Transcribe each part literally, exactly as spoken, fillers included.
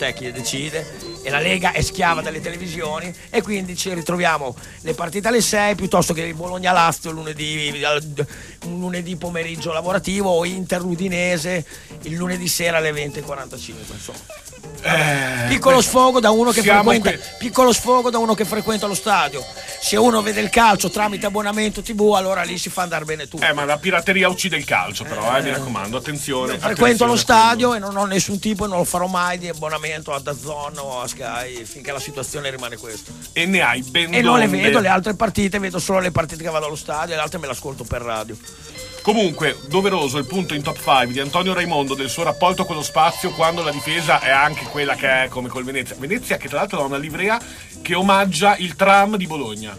Tecchi decide e la Lega è schiava delle televisioni e quindi ci ritroviamo le partite alle sei piuttosto che il Bologna-Lazio lunedì, un lunedì pomeriggio lavorativo o Inter-Udinese il lunedì sera alle venti e quarantacinque, insomma. Eh, piccolo beh, sfogo da uno che frequenta que- piccolo sfogo da uno che frequenta lo stadio. Se uno vede il calcio tramite abbonamento tivù, allora lì si fa andare bene tutto. Eh, ma la pirateria uccide il calcio, però, eh, mi raccomando, attenzione. Frequento attenzione lo stadio e non ho nessun tipo e non lo farò mai di abbonamento a DAZN o a Sky finché la situazione rimane questa. E ne hai ben E non le donde. vedo le altre partite, vedo solo le partite che vado allo stadio e le altre me le ascolto per radio. Comunque, doveroso il punto in top cinque di Antonio Raimondo del suo rapporto con lo spazio quando la difesa è anche quella che è come col Venezia. Venezia che tra l'altro ha una livrea che omaggia il tram di Bologna.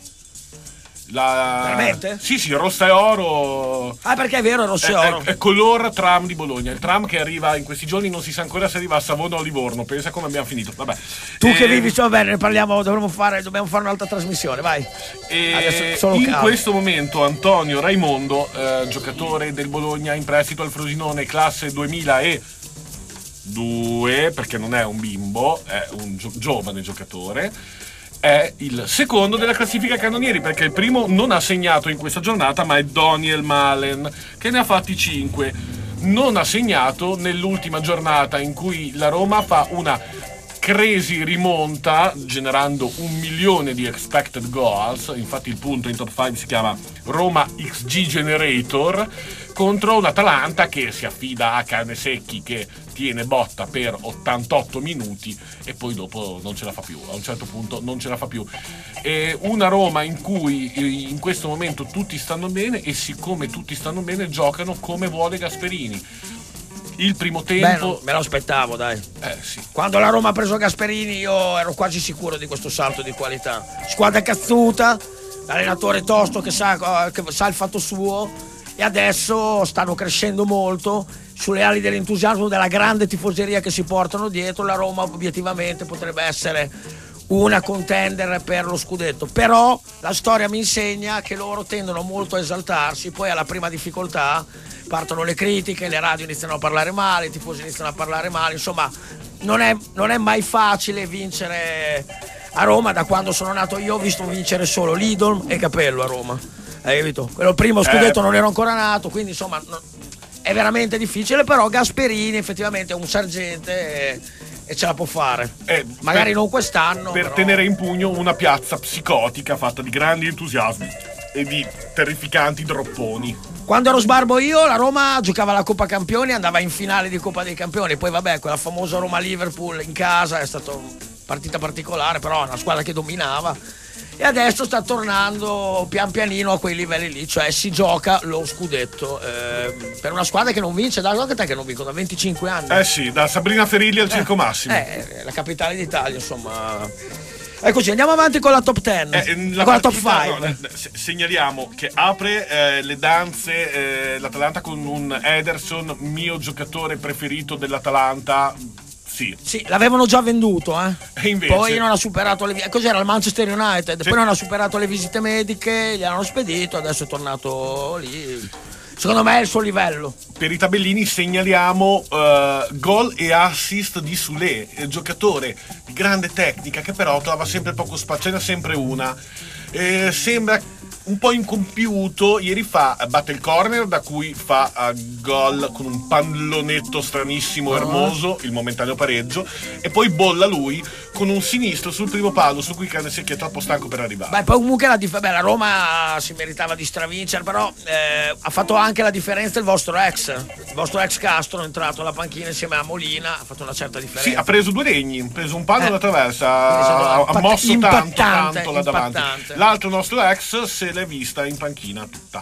La... Veramente? Sì, sì, rossa e oro. Ah, perché è vero, è rosso e oro. È, è, è color tram di Bologna. Il tram che arriva in questi giorni non si sa ancora se arriva a Savona o Livorno. Pensa come abbiamo finito. Vabbè. Tu e... che vivi, va bene, ne parliamo, dovremmo fare, dobbiamo fare un'altra trasmissione, vai. E Adesso solo in caldo. questo momento Antonio Raimondo, eh, giocatore del Bologna in prestito al Frosinone, classe duemiladue, perché non è un bimbo, è un gio- giovane giocatore. È il secondo della classifica cannonieri perché il primo non ha segnato in questa giornata, ma è Daniel Malen che ne ha fatti cinque. Non ha segnato nell'ultima giornata in cui la Roma fa una crazy rimonta generando un milione di expected goals. Infatti il punto in top cinque si chiama Roma X G Generator contro l'Atalanta che si affida a Canesecchi che tiene botta per ottantotto minuti e poi dopo non ce la fa più, a un certo punto non ce la fa più. È una Roma in cui in questo momento tutti stanno bene e siccome tutti stanno bene giocano come vuole Gasperini. Il primo tempo... Beh, no, me lo aspettavo, dai. Eh sì. Quando la Roma ha preso Gasperini io ero quasi sicuro di questo salto di qualità. Squadra cazzuta, l'allenatore tosto che sa, che sa il fatto suo e adesso stanno crescendo molto sulle ali dell'entusiasmo della grande tifoseria che si portano dietro. La Roma obiettivamente potrebbe essere una contender per lo scudetto, però la storia mi insegna che loro tendono molto a esaltarsi, poi alla prima difficoltà partono le critiche, le radio iniziano a parlare male, i tifosi iniziano a parlare male, insomma non è, non è mai facile vincere a Roma. Da quando sono nato io ho visto vincere solo Lidl e Capello a Roma, hai capito? Quello primo scudetto eh. non ero ancora nato, quindi insomma no, è veramente difficile, però Gasperini effettivamente è un sergente e, e ce la può fare, eh, magari per, non quest'anno per però... tenere in pugno una piazza psicotica fatta di grandi entusiasmi e di terrificanti dropponi. Quando ero sbarbo io, la Roma giocava la Coppa Campioni, andava in finale di Coppa dei Campioni, poi vabbè, quella famosa Roma-Liverpool in casa è stata una partita particolare, però è una squadra che dominava. E adesso sta tornando pian pianino a quei livelli lì, cioè si gioca lo scudetto eh, per una squadra che non vince, da anche te che non vincono da venticinque anni. Eh sì, da Sabrina Ferilli al Circo eh, Massimo. Eh, la capitale d'Italia, insomma. È così, andiamo avanti con la top dieci, eh, la con la top partita, cinque. No, segnaliamo che apre eh, le danze eh, l'Atalanta con un Ederson, mio giocatore preferito dell'Atalanta. Sì. Sì, l'avevano già venduto, eh. E invece... Poi non ha superato le cos'era il Manchester United, sì. Poi non ha superato le visite mediche, gli hanno spedito, adesso è tornato lì. Secondo me è il suo livello. Per i tabellini segnaliamo uh, gol e assist di Soulé, giocatore di grande tecnica che però trova sempre poco spazio, ce n'è sempre una. Eh, sembra un po' incompiuto, ieri fa batte il corner da cui fa uh, gol con un pallonetto stranissimo, uh-huh. ermoso, il momentaneo pareggio, e poi bolla lui con un sinistro sul primo palo su cui Canesecchi è troppo stanco per arrivare. Beh, poi comunque la, dif- beh, la Roma si meritava di stravincere, però eh, ha fatto anche la differenza il vostro ex, il vostro ex Castro è entrato alla panchina insieme a Molina, ha fatto una certa differenza. Sì, ha preso due legni, ha preso un palo eh. da traversa, ha, ha mosso impattante, tanto, tanto là davanti. impattante. L'altro nostro ex se l'è vista in panchina tutta.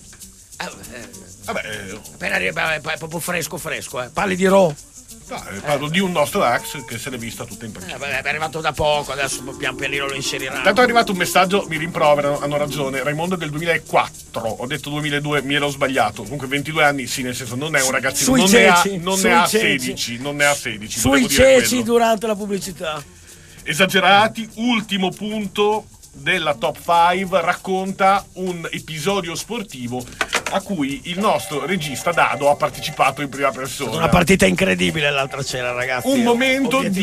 Eh, eh, Vabbè, eh, appena arriva, è proprio fresco fresco, eh. Parli di Ro. no, parlo eh. di un nostro ex che se l'è vista tutta in panchina. Eh, beh, è arrivato da poco, adesso pian pianino lo inserirà. Tanto è arrivato un messaggio, mi rimproverano, hanno ragione, Raimondo è del duemilaquattro, ho detto duemiladue, mi ero sbagliato, comunque ventidue anni, sì, nel senso non è un ragazzino, Sui non, ceci, ne ha, non sui ne ha ceci. sedici, non ne ha sedici. Sui ceci durante la pubblicità. Esagerati, ultimo punto della top cinque, racconta un episodio sportivo a cui il nostro regista Dado ha partecipato in prima persona. Una partita incredibile l'altra sera, ragazzi. Un momento Obiettivamente.